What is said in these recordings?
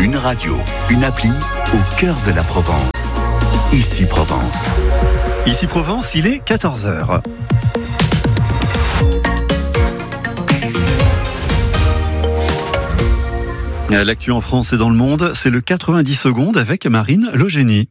Une radio, une appli au cœur de la Provence. Ici Provence. Ici Provence, il est 14h. L'actu en France et dans le monde, c'est le 90 secondes avec Marine Logénie.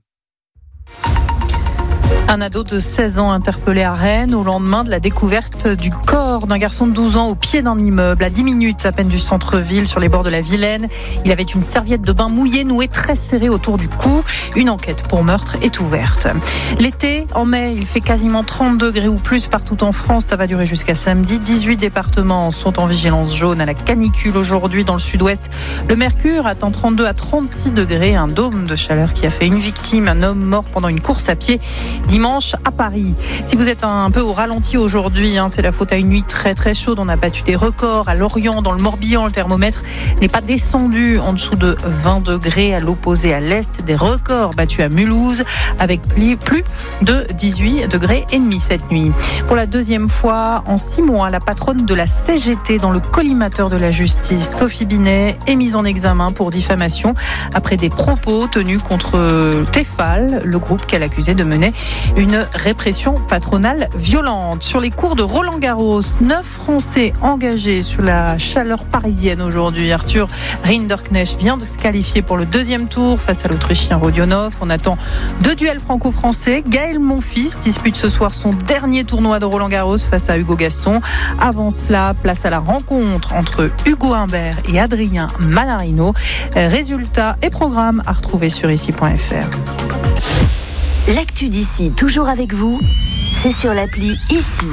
Un ado de 16 ans interpellé à Rennes au lendemain de la découverte du corps d'un garçon de 12 ans au pied d'un immeuble à 10 minutes à peine du centre-ville sur les bords de la Vilaine. Il avait une serviette de bain mouillée nouée très serrée autour du cou. Une enquête pour meurtre est ouverte. L'été, en mai, il fait quasiment 30 degrés ou plus partout en France. Ça va durer jusqu'à samedi. 18 départements sont en vigilance jaune à la canicule aujourd'hui dans le sud-ouest. Le mercure atteint 32 à 36 degrés. Un dôme de chaleur qui a fait une victime, un homme mort pendant une course à pied dimanche à Paris. Si vous êtes un peu au ralenti aujourd'hui, c'est la faute à une nuit très très chaude. On a battu des records à Lorient, dans le Morbihan. Le thermomètre n'est pas descendu en dessous de 20 degrés. À l'opposé, à l'est, des records battus à Mulhouse avec plus de 18 degrés et demi cette nuit. Pour la deuxième fois en 6 mois, la patronne de la CGT dans le collimateur de la justice, Sophie Binet, est mise en examen pour diffamation après des propos tenus contre Tefal, le groupe qu'elle accusait de mener une répression patronale violente. Sur les cours de Roland-Garros, 9 Français engagés sur la chaleur parisienne aujourd'hui. Arthur Rinderknecht vient de se qualifier pour le deuxième tour face à l'Autrichien Rodionov. On attend 2 duels franco-français. Gaël Monfils dispute ce soir son dernier tournoi de Roland-Garros face à Hugo Gaston. Avant cela, place à la rencontre entre Hugo Humbert et Adrien Manarino. Résultats et programmes à retrouver sur ici.fr. L'actu d'ici, toujours avec vous, c'est sur l'appli Ici.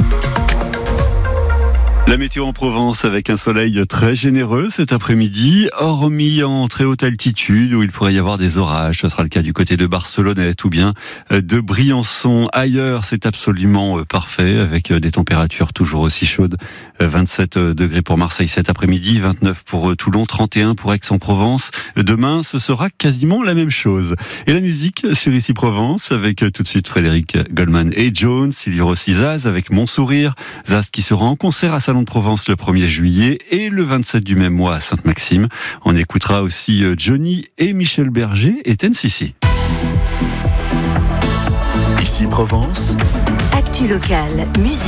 La météo en Provence avec un soleil très généreux cet après-midi, hormis en très haute altitude où il pourrait y avoir des orages. Ce sera le cas du côté de Barcelonnette ou bien de Briançon. Ailleurs, c'est absolument parfait avec des températures toujours aussi chaudes. 27 degrés pour Marseille cet après-midi, 29 pour Toulon, 31 pour Aix-en-Provence. Demain, ce sera quasiment la même chose. Et la musique sur Ici Provence avec tout de suite Frédéric Goldman et Jones. Il y aura aussi Zaz avec Mon Sourire. Zaz qui sera en concert à Salon de Provence le 1er juillet et le 27 du même mois à Sainte-Maxime. On écoutera aussi Johnny et Michel Berger et Ten Sissi. Ici Provence. Actu locale, musique.